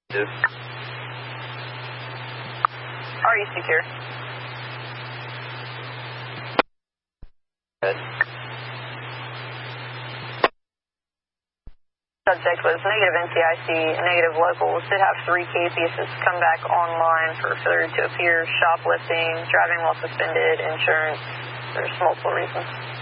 Yes. Are you secure? Yes. Subject was negative NCIC, negative local. Should have 3 cases come back online for failure to appear, shoplifting, driving while suspended, insurance. There's multiple reasons.